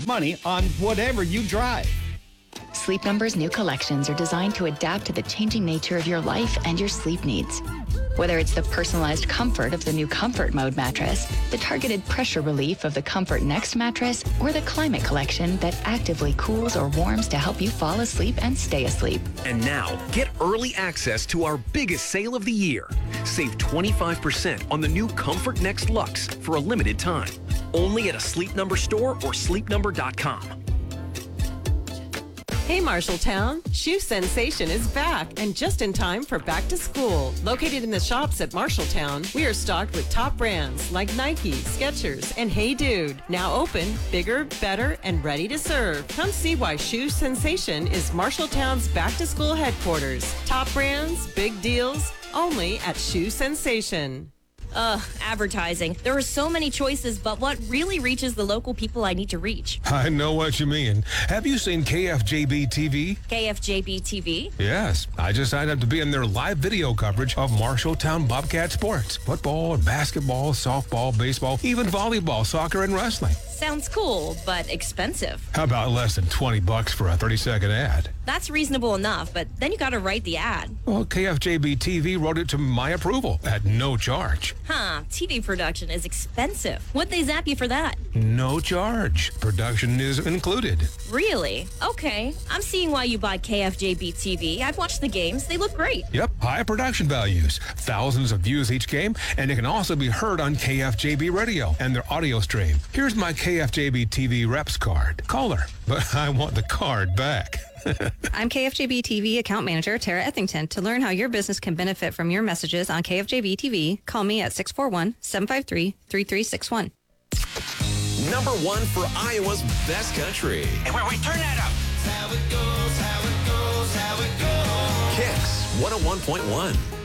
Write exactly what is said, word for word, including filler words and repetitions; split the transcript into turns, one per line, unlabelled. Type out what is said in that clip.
save money on whatever you drive.
Sleep Number's new collections are designed to adapt to the changing nature of your life and your sleep needs. Whether it's the personalized comfort of the new Comfort Mode mattress, the targeted pressure relief of the Comfort Next mattress, or the Climate Collection that actively cools or warms to help you fall asleep and stay asleep.
And now, get early access to our biggest sale of the year. Save twenty-five percent on the new Comfort Next Luxe for a limited time. Only at a Sleep Number store or sleep number dot com.
Hey Marshalltown, Shoe Sensation is back and just in time for back to school. Located in the shops at Marshalltown, we are stocked with top brands like Nike, Skechers, and Hey Dude. Now open, bigger, better, and ready to serve. Come see why Shoe Sensation is Marshalltown's back to school headquarters. Top brands, big deals, only at Shoe Sensation.
Ugh, advertising. There are so many choices, but what really reaches the local people I need to reach?
I know what you mean. Have you seen K F J B T V?
K F J B T V?
Yes. I just signed up to be in their live video coverage of Marshalltown Bobcat sports. Football, basketball, softball, baseball, even volleyball, soccer, and wrestling.
Sounds cool, but expensive.
How about less than twenty bucks for a thirty second ad?
That's reasonable enough, but then you gotta write the ad.
Well, K F J B T V wrote it to my approval at no charge.
Huh, T V production is expensive. What'd they zap you for that?
No charge. Production is included.
Really? Okay. I'm seeing why you buy K F J B T V. I've watched the games. They look great.
Yep, high production values. Thousands of views each game, and it can also be heard on K F J B Radio and their audio stream. Here's my K F J B T V reps card. Call her, but I want the card back.
I'm K F J B T V account manager Tara Ethington. To learn how your business can benefit from your messages on K F J B T V, call me at six four one, seven five three, three three six one.
Number one for Iowa's best country.
Hey, wait, wait, turn that up. How it goes, how it goes, how it goes.
Kicks one oh one point one.